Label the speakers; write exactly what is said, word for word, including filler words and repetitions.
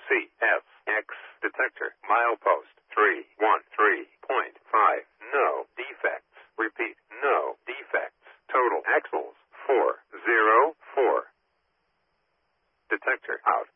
Speaker 1: C F X detector. Milepost three one three point five. No defects. Repeat, no defects. Total axles four zero four. Detector out.